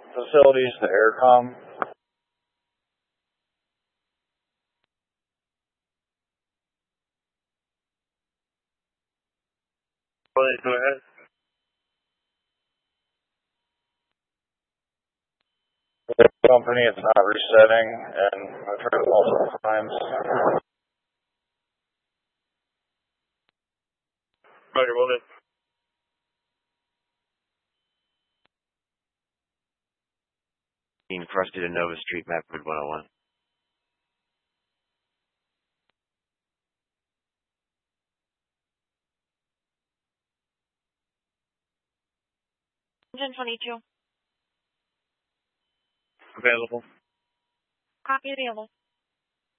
facilities to Aircom. Go ahead. The company, it's not resetting, and I've heard it multiple times. Roger, well then. Being crusted in Nova Street, Mapford 101. Engine 22. Available. Copy available.